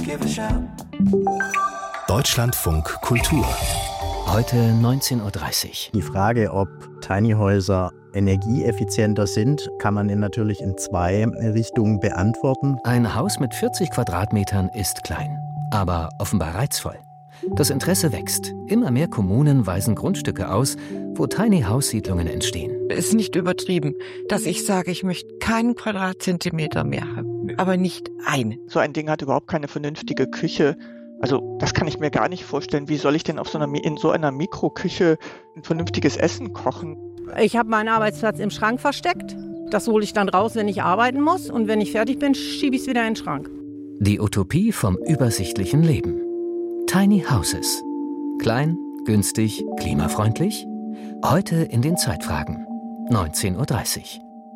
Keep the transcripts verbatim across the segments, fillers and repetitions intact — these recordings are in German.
Deutschlandfunk Kultur. Heute neunzehn Uhr dreißig. Die Frage, ob Tiny Häuser energieeffizienter sind, kann man natürlich in zwei Richtungen beantworten. Ein Haus mit vierzig Quadratmetern ist klein, aber offenbar reizvoll. Das Interesse wächst. Immer mehr Kommunen weisen Grundstücke aus, wo Tiny House-Siedlungen entstehen. Es ist nicht übertrieben, dass ich sage, ich möchte keinen Quadratzentimeter mehr haben, aber nicht einen. So ein Ding hat überhaupt keine vernünftige Küche. Also das kann ich mir gar nicht vorstellen. Wie soll ich denn auf so einer, in so einer Mikroküche ein vernünftiges Essen kochen? Ich habe meinen Arbeitsplatz im Schrank versteckt. Das hole ich dann raus, wenn ich arbeiten muss. Und wenn ich fertig bin, schiebe ich es wieder in den Schrank. Die Utopie vom übersichtlichen Leben. Tiny Houses. Klein, günstig, klimafreundlich? Heute in den Zeitfragen. neunzehn Uhr dreißig.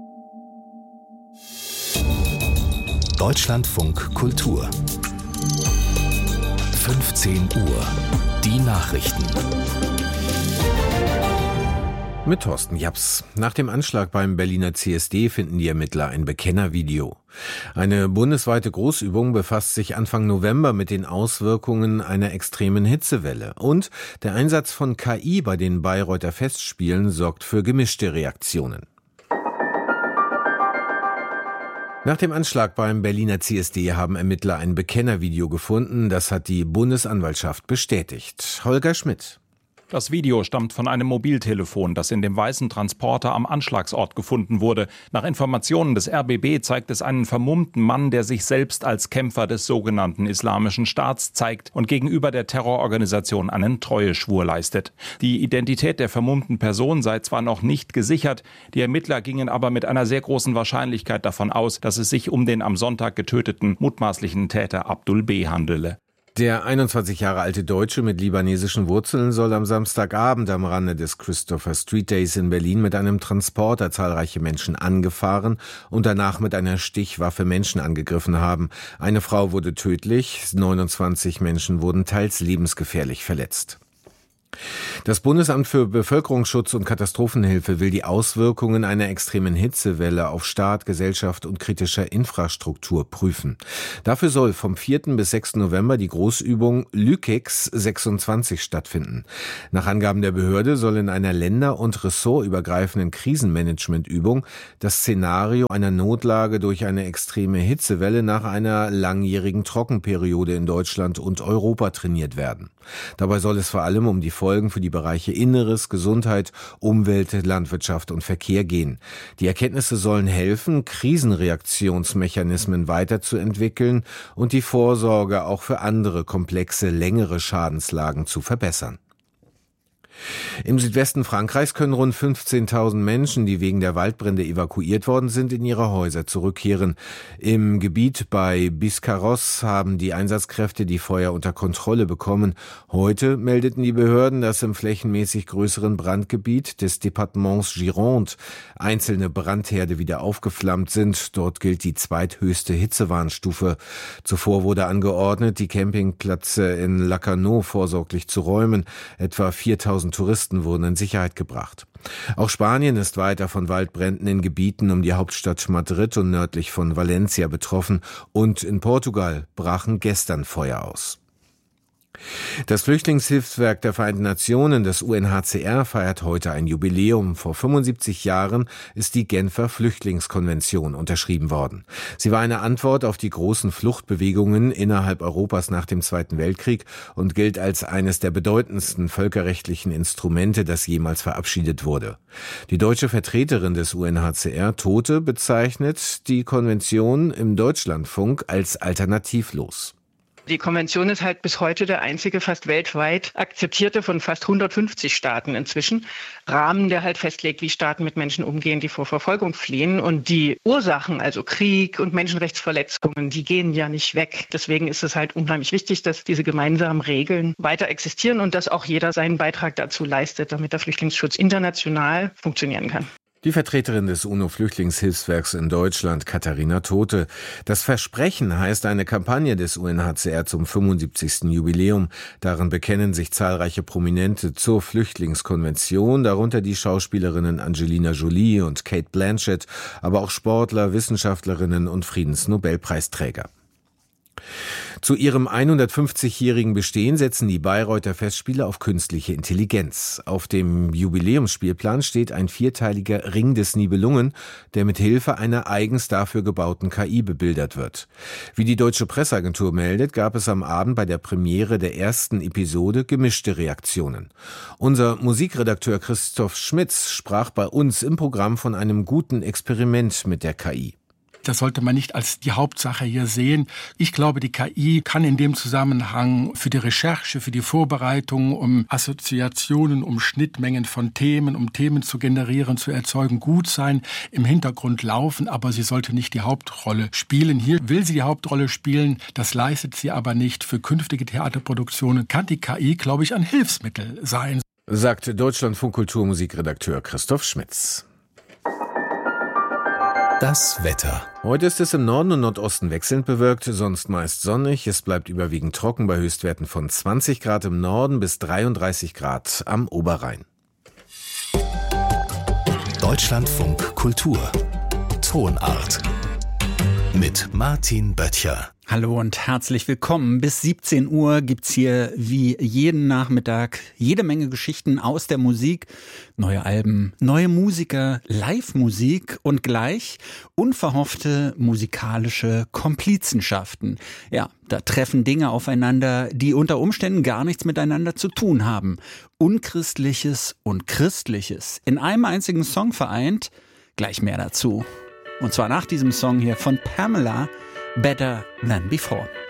Deutschlandfunk Kultur. fünfzehn Uhr. Die Nachrichten. Mit Thorsten Japs. Nach dem Anschlag beim Berliner C S D finden die Ermittler ein Bekennervideo. Eine bundesweite Großübung befasst sich Anfang November mit den Auswirkungen einer extremen Hitzewelle. Und der Einsatz von K I bei den Bayreuther Festspielen sorgt für gemischte Reaktionen. Nach dem Anschlag beim Berliner C S D haben Ermittler ein Bekennervideo gefunden. Das hat die Bundesanwaltschaft bestätigt. Holger Schmidt. Das Video stammt von einem Mobiltelefon, das in dem weißen Transporter am Anschlagsort gefunden wurde. Nach Informationen des R B B zeigt es einen vermummten Mann, der sich selbst als Kämpfer des sogenannten Islamischen Staats zeigt und gegenüber der Terrororganisation einen Treueschwur leistet. Die Identität der vermummten Person sei zwar noch nicht gesichert, die Ermittler gingen aber mit einer sehr großen Wahrscheinlichkeit davon aus, dass es sich um den am Sonntag getöteten mutmaßlichen Täter Abdul B. handele. Der einundzwanzig Jahre alte Deutsche mit libanesischen Wurzeln soll am Samstagabend am Rande des Christopher Street Days in Berlin mit einem Transporter zahlreiche Menschen angefahren und danach mit einer Stichwaffe Menschen angegriffen haben. Eine Frau wurde tödlich, neunundzwanzig Menschen wurden teils lebensgefährlich verletzt. Das Bundesamt für Bevölkerungsschutz und Katastrophenhilfe will die Auswirkungen einer extremen Hitzewelle auf Staat, Gesellschaft und kritischer Infrastruktur prüfen. Dafür soll vom vierten bis sechsten November die Großübung Lükex sechsundzwanzig stattfinden. Nach Angaben der Behörde soll in einer länder- und ressortübergreifenden Krisenmanagementübung das Szenario einer Notlage durch eine extreme Hitzewelle nach einer langjährigen Trockenperiode in Deutschland und Europa trainiert werden. Dabei soll es vor allem um die Folgen für die Bereiche Inneres, Gesundheit, Umwelt, Landwirtschaft und Verkehr gehen. Die Erkenntnisse sollen helfen, Krisenreaktionsmechanismen weiterzuentwickeln und die Vorsorge auch für andere komplexe, längere Schadenslagen zu verbessern. Im Südwesten Frankreichs können rund fünfzehntausend Menschen, die wegen der Waldbrände evakuiert worden sind, in ihre Häuser zurückkehren. Im Gebiet bei Biscarrosse haben die Einsatzkräfte die Feuer unter Kontrolle bekommen. Heute meldeten die Behörden, dass im flächenmäßig größeren Brandgebiet des Departements Gironde einzelne Brandherde wieder aufgeflammt sind. Dort gilt die zweithöchste Hitzewarnstufe. Zuvor wurde angeordnet, die Campingplätze in Lacanau vorsorglich zu räumen. Etwa viertausend Touristen wurden in Sicherheit gebracht. Auch Spanien ist weiter von Waldbränden in Gebieten um die Hauptstadt Madrid und nördlich von Valencia betroffen. Und in Portugal brachen gestern Feuer aus. Das Flüchtlingshilfswerk der Vereinten Nationen, das U N H C R, feiert heute ein Jubiläum. Vor fünfundsiebzig Jahren ist die Genfer Flüchtlingskonvention unterschrieben worden. Sie war eine Antwort auf die großen Fluchtbewegungen innerhalb Europas nach dem Zweiten Weltkrieg und gilt als eines der bedeutendsten völkerrechtlichen Instrumente, das jemals verabschiedet wurde. Die deutsche Vertreterin des U N H C R, Tote, bezeichnet die Konvention im Deutschlandfunk als alternativlos. Die Konvention ist halt bis heute der einzige fast weltweit akzeptierte von fast hundertfünfzig Staaten inzwischen Rahmen, der halt festlegt, wie Staaten mit Menschen umgehen, die vor Verfolgung fliehen. Und die Ursachen, also Krieg und Menschenrechtsverletzungen, die gehen ja nicht weg. Deswegen ist es halt unheimlich wichtig, dass diese gemeinsamen Regeln weiter existieren und dass auch jeder seinen Beitrag dazu leistet, damit der Flüchtlingsschutz international funktionieren kann. Die Vertreterin des UNO-Flüchtlingshilfswerks in Deutschland, Katharina Tote. Das Versprechen heißt eine Kampagne des U N H C R zum fünfundsiebzigsten Jubiläum. Darin bekennen sich zahlreiche Prominente zur Flüchtlingskonvention, darunter die Schauspielerinnen Angelina Jolie und Cate Blanchett, aber auch Sportler, Wissenschaftlerinnen und Friedensnobelpreisträger. Zu ihrem hundertfünfzigjährigen Bestehen setzen die Bayreuther Festspiele auf künstliche Intelligenz. Auf dem Jubiläumsspielplan steht ein vierteiliger Ring des Nibelungen, der mit Hilfe einer eigens dafür gebauten K I bebildert wird. Wie die Deutsche Presseagentur meldet, gab es am Abend bei der Premiere der ersten Episode gemischte Reaktionen. Unser Musikredakteur Christoph Schmitz sprach bei uns im Programm von einem guten Experiment mit der K I. Das sollte man nicht als die Hauptsache hier sehen. Ich glaube, die K I kann in dem Zusammenhang für die Recherche, für die Vorbereitung, um Assoziationen, um Schnittmengen von Themen, um Themen zu generieren, zu erzeugen, gut sein, im Hintergrund laufen, aber sie sollte nicht die Hauptrolle spielen. Hier will sie die Hauptrolle spielen, das leistet sie aber nicht. Für künftige Theaterproduktionen kann die K I, glaube ich, ein Hilfsmittel sein. Sagt Deutschlandfunk Kulturmusikredakteur Christoph Schmitz. Das Wetter. Heute ist es im Norden und Nordosten wechselnd bewölkt, sonst meist sonnig. Es bleibt überwiegend trocken bei Höchstwerten von zwanzig Grad im Norden bis dreiunddreißig Grad am Oberrhein. Deutschlandfunk Kultur. Tonart. Mit Martin Böttcher. Hallo und herzlich willkommen. Bis siebzehn Uhr gibt's hier wie jeden Nachmittag jede Menge Geschichten aus der Musik, neue Alben, neue Musiker, Live-Musik und gleich unverhoffte musikalische Komplizenschaften. Ja, da treffen Dinge aufeinander, die unter Umständen gar nichts miteinander zu tun haben. Unchristliches und Christliches in einem einzigen Song vereint. Gleich mehr dazu. Und zwar nach diesem Song hier von Pamela, Better Than Before.